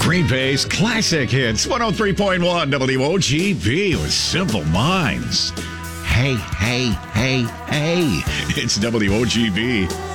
Green Bay's classic hits, 103.1 WOGB with Simple Minds. Hey, hey, hey, hey. It's WOGB.